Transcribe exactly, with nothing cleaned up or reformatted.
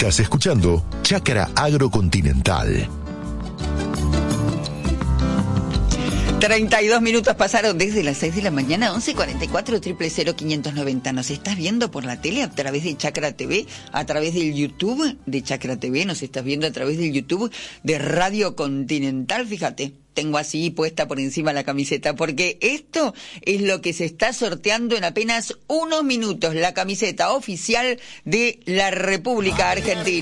Estás escuchando Chácara Agrocontinental. treinta y dos minutos pasaron desde las seis de la mañana, once cuarenta y cuatro, cero cero cero, quinientos noventa. ¿Nos estás viendo por la tele a través de Chácara T V? ¿A través del YouTube de Chácara T V? ¿Nos estás viendo a través del YouTube de Radio Continental? Fíjate, tengo así puesta por encima la camiseta, porque esto es lo que se está sorteando en apenas unos minutos, la camiseta oficial de la República Argentina.